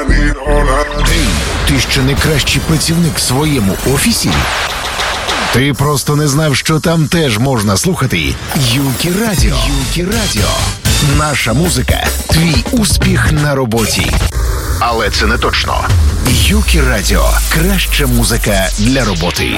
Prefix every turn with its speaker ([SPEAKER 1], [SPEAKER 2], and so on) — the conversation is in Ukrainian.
[SPEAKER 1] Ти ще не кращий працівник в своєму офісі? Ти просто не знав, що там теж можна слухати Юкі Радіо. Юкі Радіо. Наша музика – твій успіх на роботі. Але це не точно. Юкі Радіо – краща музика для роботи.